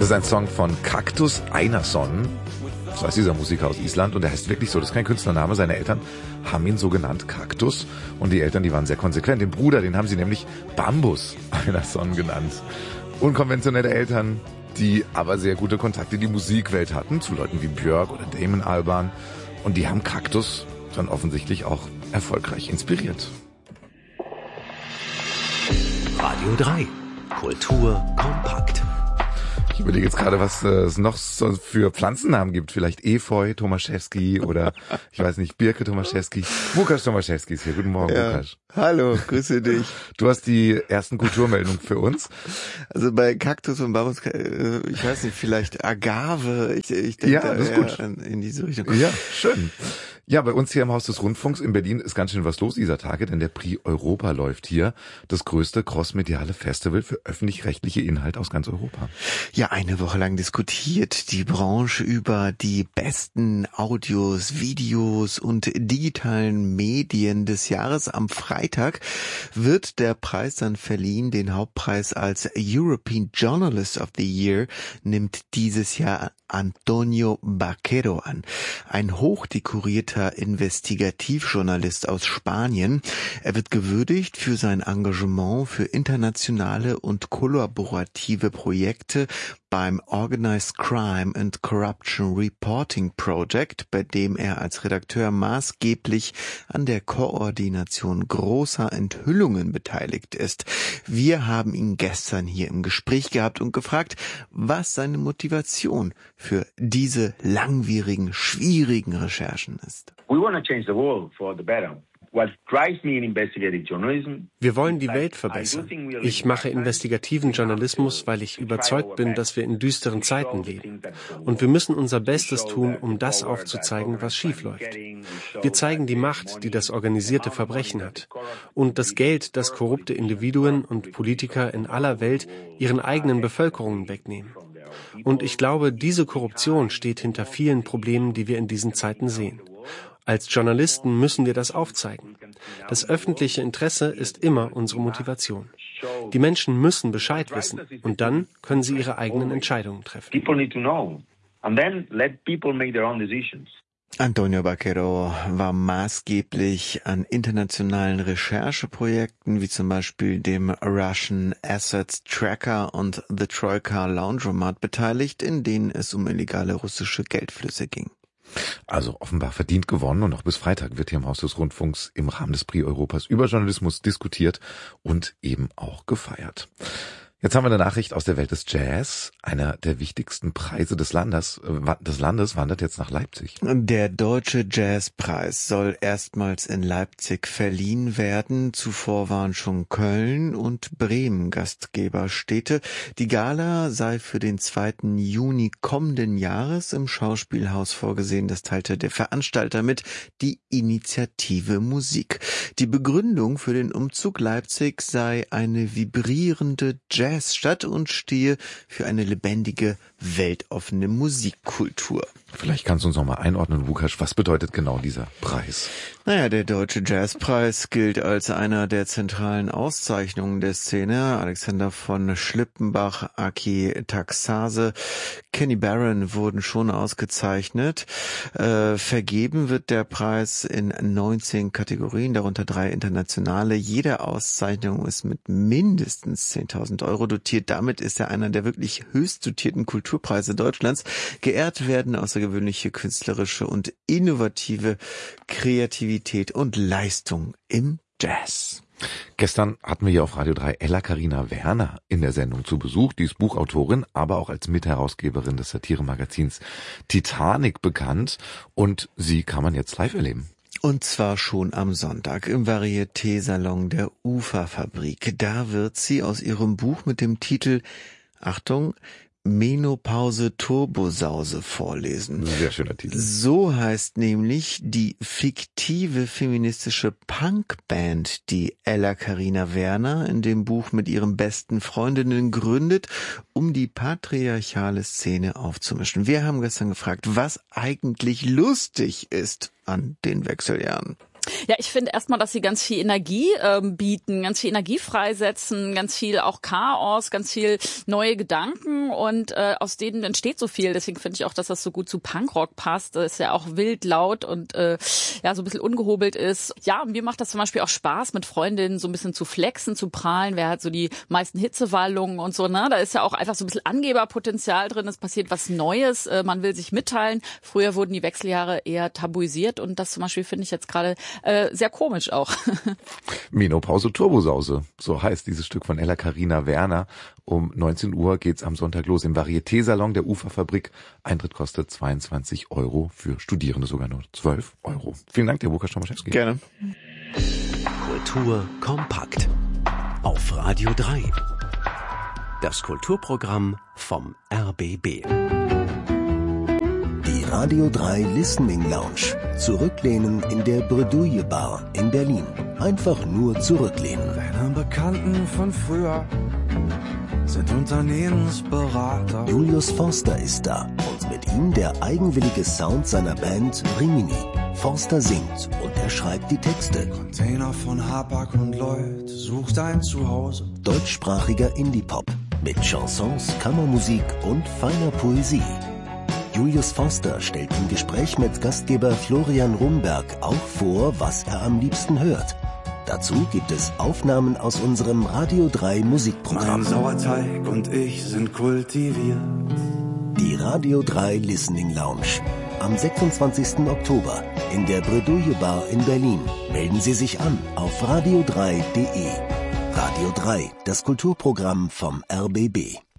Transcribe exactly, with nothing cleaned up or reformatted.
Das ist ein Song von Kaktus Einarsson. Das heißt dieser Musiker aus Island, und er heißt wirklich so, das ist kein Künstlername. Seine Eltern haben ihn so genannt, Kaktus, und die Eltern, die waren sehr konsequent. Den Bruder, den haben sie nämlich Bambus Einarsson genannt. Unkonventionelle Eltern, die aber sehr gute Kontakte in die Musikwelt hatten, zu Leuten wie Björk oder Damon Albarn, und die haben Kaktus dann offensichtlich auch erfolgreich inspiriert. Radio drei. Kultur kompakt. Ich überlege jetzt gerade, was äh, es noch so für Pflanzennamen gibt. Vielleicht Efeu Tomaszewski oder ich weiß nicht, Birke Tomaszewski. Łukasz Tomaszewski ist hier. Guten Morgen, ja. Łukasz. Hallo, grüße dich. Du hast die ersten Kulturmeldungen für uns. Also bei Kaktus und Bambus, ich weiß nicht, vielleicht Agave. Ich, ich denke ja, da das ist gut. in diese Richtung. Ja, schön. Ja, bei uns hier im Haus des Rundfunks in Berlin ist ganz schön was los dieser Tage, denn der Prix Europa läuft hier. Das größte crossmediale Festival für öffentlich-rechtliche Inhalte aus ganz Europa. Ja, eine Woche lang diskutiert die Branche über die besten Audios, Videos und digitalen Medien des Jahres. Am Freitag wird der Preis dann verliehen. Den Hauptpreis als European Journalist of the Year nimmt dieses Jahr Antonio Baquero an. Ein hochdekorierter Investigativjournalist aus Spanien. Er wird gewürdigt für sein Engagement für internationale und kollaborative Projekte beim Organized Crime and Corruption Reporting Project, bei dem er als Redakteur maßgeblich an der Koordination großer Enthüllungen beteiligt ist. Wir haben ihn gestern hier im Gespräch gehabt und gefragt, was seine Motivation für diese langwierigen, schwierigen Recherchen ist. We want to change the world for the better. Wir wollen die Welt verbessern. Ich mache investigativen Journalismus, weil ich überzeugt bin, dass wir in düsteren Zeiten leben. Und wir müssen unser Bestes tun, um das aufzuzeigen, was schiefläuft. Wir zeigen die Macht, die das organisierte Verbrechen hat. Und das Geld, das korrupte Individuen und Politiker in aller Welt ihren eigenen Bevölkerungen wegnehmen. Und ich glaube, diese Korruption steht hinter vielen Problemen, die wir in diesen Zeiten sehen. Als Journalisten müssen wir das aufzeigen. Das öffentliche Interesse ist immer unsere Motivation. Die Menschen müssen Bescheid wissen und dann können sie ihre eigenen Entscheidungen treffen. Antonio Baquero war maßgeblich an internationalen Rechercheprojekten wie zum Beispiel dem Russian Assets Tracker und The Troika Laundromat beteiligt, in denen es um illegale russische Geldflüsse ging. Also offenbar verdient gewonnen, und noch bis Freitag wird hier im Haus des Rundfunks im Rahmen des Prix Europas über Journalismus diskutiert und eben auch gefeiert. Jetzt haben wir eine Nachricht aus der Welt des Jazz. Einer der wichtigsten Preise des Landes, äh, des Landes wandert jetzt nach Leipzig. Der Deutsche Jazzpreis soll erstmals in Leipzig verliehen werden. Zuvor waren schon Köln und Bremen Gastgeberstädte. Die Gala sei für den zweiten Juni kommenden Jahres im Schauspielhaus vorgesehen. Das teilte der Veranstalter mit, die Initiative Musik. Die Begründung für den Umzug Leipzig sei eine vibrierende Jazz statt und stehe für eine lebendige, weltoffene Musikkultur. Vielleicht kannst du uns noch mal einordnen, Łukasz, was bedeutet genau dieser Preis? Naja, der Deutsche Jazzpreis gilt als einer der zentralen Auszeichnungen der Szene. Alexander von Schlippenbach, Aki Taxase, Kenny Barron wurden schon ausgezeichnet. Äh, vergeben wird der Preis in neunzehn Kategorien, darunter drei internationale. Jede Auszeichnung ist mit mindestens zehntausend Euro dotiert. Damit ist er einer der wirklich höchst dotierten Kulturpreise Deutschlands. Geehrt werden außergewöhnliche künstlerische und innovative Kreativität und Leistung im Jazz. Gestern hatten wir hier auf Radio drei Ella Carina Werner in der Sendung zu Besuch. Die ist Buchautorin, aber auch als Mitherausgeberin des Satiremagazins Titanic bekannt. Und sie kann man jetzt live erleben. Und zwar schon am Sonntag im Varieté-Salon der Uferfabrik. Da wird sie aus ihrem Buch mit dem Titel, Achtung, Menopause Turbosause vorlesen. Sehr schöner Titel. So heißt nämlich die fiktive feministische Punkband, die Ella Carina Werner in dem Buch mit ihren besten Freundinnen gründet, um die patriarchale Szene aufzumischen. Wir haben gestern gefragt, was eigentlich lustig ist an den Wechseljahren. Ja, ich finde erstmal, dass sie ganz viel Energie ähm, bieten, ganz viel Energie freisetzen, ganz viel auch Chaos, ganz viel neue Gedanken und äh, aus denen entsteht so viel. Deswegen finde ich auch, dass das so gut zu Punkrock passt. Das ist ja auch wild, laut und äh, ja so ein bisschen ungehobelt ist. Ja, mir macht das zum Beispiel auch Spaß, mit Freundinnen so ein bisschen zu flexen, zu prahlen. Wer hat so die meisten Hitzewallungen und so, ne? Da ist ja auch einfach so ein bisschen Angeberpotenzial drin. Es passiert was Neues. Äh, man will sich mitteilen. Früher wurden die Wechseljahre eher tabuisiert und das zum Beispiel finde ich jetzt gerade Äh, sehr komisch auch. Menopause Turbosause, so heißt dieses Stück von Ella Carina Werner. Um neunzehn Uhr geht's am Sonntag los im Varieté-Salon der Uferfabrik. Eintritt kostet zweiundzwanzig Euro, für Studierende sogar nur zwölf Euro. Vielen Dank, der Łukasz Tomaszewski. Gerne. Kultur kompakt auf Radio drei. Das Kulturprogramm vom R B B. Radio drei Listening Lounge. Zurücklehnen in der Bredouille Bar in Berlin. Einfach nur zurücklehnen. Deine Bekannten von früher sind Unternehmensberater. Julius Forster ist da und mit ihm der eigenwillige Sound seiner Band Rimini. Forster singt und er schreibt die Texte. Container von Hapag und Lloyd sucht ein Zuhause. Deutschsprachiger Indie-Pop mit Chansons, Kammermusik und feiner Poesie. Julius Forster stellt im Gespräch mit Gastgeber Florian Rumberg auch vor, was er am liebsten hört. Dazu gibt es Aufnahmen aus unserem Radio drei Musikprogramm. Mein Sauerteig und ich sind kultiviert. Die Radio drei Listening Lounge. Am sechsundzwanzigsten Oktober in der Bredouille Bar in Berlin. Melden Sie sich an auf radio drei punkt de. Radio drei, das Kulturprogramm vom R B B.